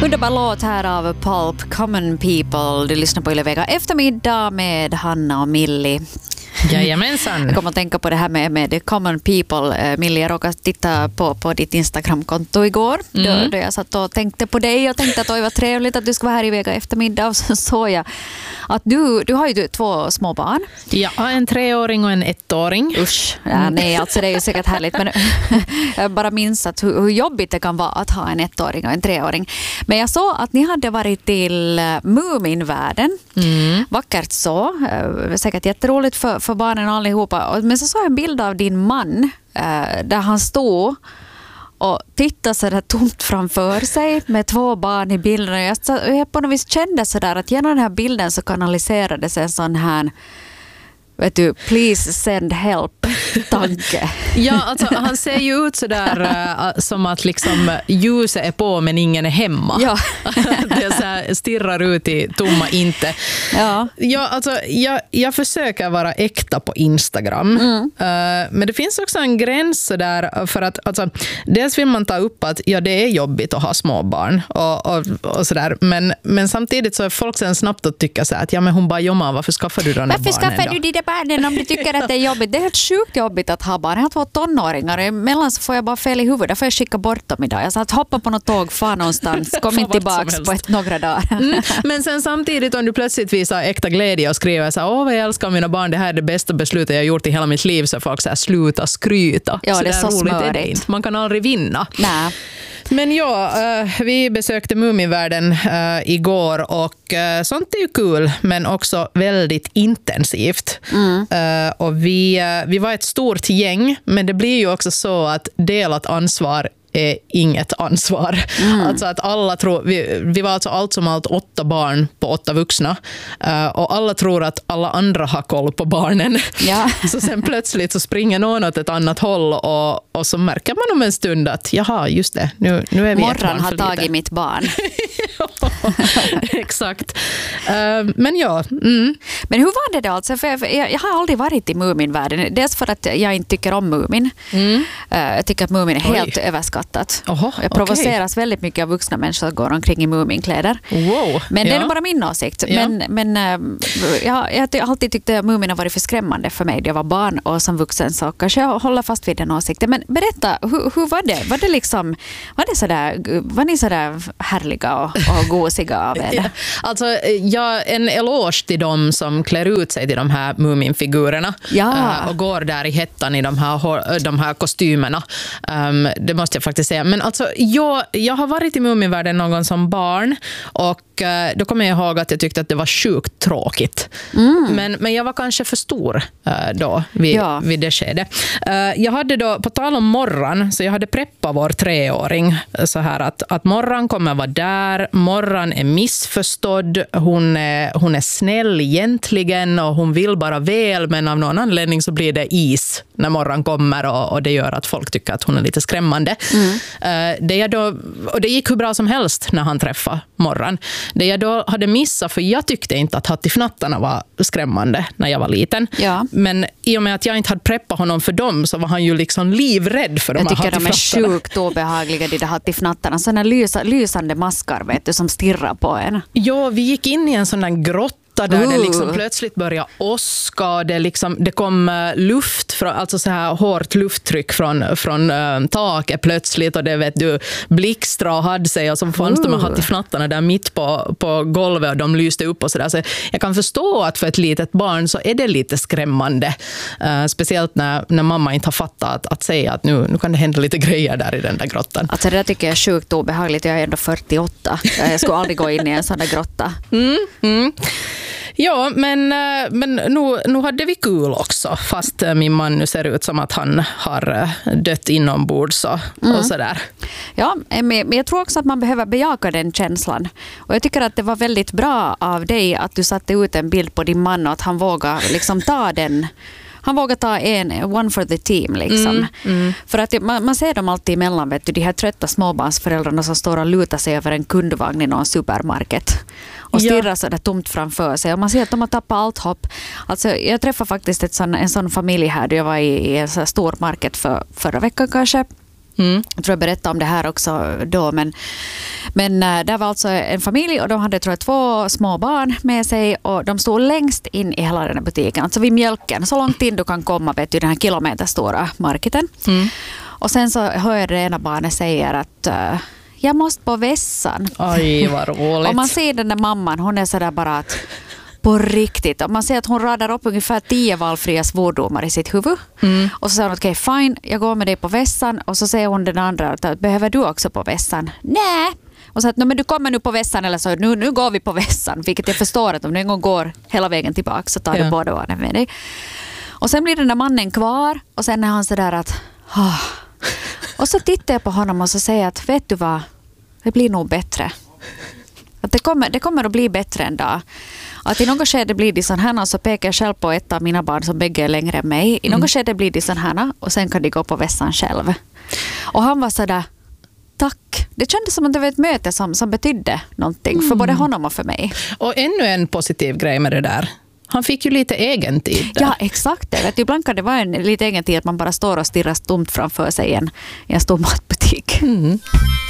Underbar låt här av Pulp, Common People. Du lyssnar på Yle Vega eftermiddag med Hanna och Millie. Jajamensan. Jag kommer att tänka på det här med Common People. Millie, jag råkade titta på ditt Instagram-konto igår. Då jag satt och tänkte på dig och tänkte att det var trevligt att du ska vara här i Vega eftermiddag. Och så såg jag att du har ju 2 små barn. Ja, en 3-åring och en 1-åring. Usch, ja, nej, alltså det är ju säkert härligt. Men jag bara minns att hur jobbigt det kan vara att ha en 1-åring och en 3-åring. Men jag såg att ni hade varit till Muminvärlden. Vackert så. Säkert jätteroligt för barnen och allihopa. Men så såg jag en bild av din man där han stod och tittade så där tomt framför sig med 2 barn i bilden. Jag på något vis kände så där att genom den här bilden så kanaliserades en sån här, vet du, please send help tanke. Ja, alltså han ser ju ut så där som att liksom ljuset är på men ingen är hemma. Ja. Det är så här, stirrar ut i tomma inte. Ja. Ja, alltså jag försöker vara äkta på Instagram. Men det finns också en gräns så där, för att alltså, dels vill man ta upp att ja, det är jobbigt att ha små barn och så där, men samtidigt så är folk sen snabbt att tycka så här att ja, men hon bara jommar, varför skaffar du de Varför barnen skaffar då? du de barnen om du tycker att det är jobbigt? Det är helt sjukt jobbigt att ha barn. Jag har 2 tonåringar. Emellan så får jag bara fel i huvudet. Där får jag skicka bort dem idag. Jag sa att hoppa på något tåg, fan någonstans. Kom inte tillbaka på några dagar. Men sen samtidigt om du plötsligt visar äkta glädje och skriver så här, åh vad jag älskar mina barn, det här är det bästa beslutet jag gjort i hela mitt liv, så folk så här, sluta skryta. Ja, så det är så roligt smörigt. är det inte. Man kan aldrig vinna. Nej. Men ja, vi besökte Muminvärlden igår och sånt är ju kul men också väldigt intensivt. Och vi var ett stort gäng, men det blir ju också så att delat ansvar är inget ansvar. Alltså att alla tror, vi var alltså allt som allt 8 barn på 8 vuxna och alla tror att alla andra har koll på barnen. Ja. Så sen plötsligt så springer någon åt ett annat håll och så märker man om en stund att jaha, just det, nu är vi Morran har tagit mitt barn. Exakt. Men ja. Men hur var det då? Alltså, för jag har aldrig varit i Muminvärlden. Dels för att jag inte tycker om Mumin. Jag tycker att Mumin är helt överskattat. Jag provoceras väldigt mycket av vuxna människor som går omkring i Muminkläder. Wow. Men det är bara min åsikt. Ja. Men jag har alltid tyckt att Mumin har varit för skrämmande för mig. Jag var barn och som vuxen så kanske jag håller fast vid den åsikten. Men berätta, hur var det? Var ni sådär härliga och gosiga av er? Ja. Alltså, en eloge till dem som klär ut sig till de här Muminfigurerna och går där i hettan i de här kostymerna. Det måste jag faktiskt säga. Men alltså, jag har varit i Muminvärlden någon gång som barn och då kommer jag ihåg att jag tyckte att det var sjukt tråkigt. Men jag var kanske för stor då vid det skedet. Jag hade då, på tal om Morran, så jag hade preppat vår 3-åring så här att Morran kommer vara där. Morran är missförstådd. Hon är snäll egentligen och hon vill bara väl, men av någon anledning så blir det is när Morran kommer och det gör att folk tycker att hon är lite skrämmande. Det gick hur bra som helst när han träffade Morran. Det jag då hade missat, för jag tyckte inte att hattifnattarna var skrämmande när jag var liten. Ja. Men i och med att jag inte hade preppat honom för dem så var han ju liksom livrädd för de här hattifnattarna. Jag tycker de är sjukt obehagliga, de där hattifnattarna. Sådana lysande maskar, vet du, som stirrar på en. Ja, vi gick in i en sån där grott där det liksom plötsligt började åska, det kom luft, alltså så här hårt lufttryck från taket plötsligt, och det vet du, blixtra hade sig, och så fanns de här hattifnattarna där mitt på golvet och de lyste upp och sådär. Så jag kan förstå att för ett litet barn så är det lite skrämmande. Speciellt när mamma inte har fattat att säga att nu kan det hända lite grejer där i den där grottan. Alltså det där tycker jag är sjukt obehagligt. Jag är ändå 48. Jag skulle aldrig gå in i en sån där grotta. Ja, men nu hade vi kul också, fast min man nu ser ut som att han har dött inombords och sådär. Ja, men jag tror också att man behöver bejaka den känslan. Och jag tycker att det var väldigt bra av dig att du satte ut en bild på din man och att han vågar liksom ta den. Han vågar ta one for the team liksom. För att man ser dem alltid emellan, vet du, de här trötta småbarnsföräldrarna som står och lutar sig över en kundvagn i någon supermarket och stirrar så där tomt framför sig, och man ser att de har tappat allt hopp. Alltså, jag träffade faktiskt en sån familj här då jag var i en så stor market förra veckan kanske. Jag tror jag berättade om det här också då, men där var alltså en familj och de hade, tror jag, 2 små barn med sig och de stod längst in i hela den här butiken, alltså vid mjölken, så långt in du kan komma, vet du, den här kilometerstora marketen. Och sen så hör det ena barnet säger att jag måste på vässan. Oj, vad roligt. Och man ser den där mamman, hon är sådär bara att på riktigt. Och man ser att hon radar upp ungefär 10 valfria svordomar i sitt huvud. Och så säger hon, okej, fine, jag går med dig på vässan. Och så säger hon den andra, att behöver du också på vässan? Nej. Och så att, men du kommer nu på vässan, eller så nu går vi på vässan. Vilket jag förstår att om du en gång går hela vägen tillbaka så tar du båda barnen med dig. Och sen blir den där mannen kvar och sen är han sådär att och så tittar jag på honom och så säger jag att vet du vad, det blir nog bättre. Att det kommer att bli bättre en dag. Att i något skede blir det sån här, och så pekar jag själv på ett av mina barn som bägge är längre än mig. I något skede blir det sån här och sen kan de gå på vässan själv. Och han var sådär, tack. Det kändes som att det var ett möte som betydde någonting för både honom och för mig. Och ännu en positiv grej med det där. Han fick ju lite egen tid där. Ja, exakt. Det. Vet du, ibland kan det vara en lite egen tid att man bara står och stirrar tomt framför sig i en stor matbutik.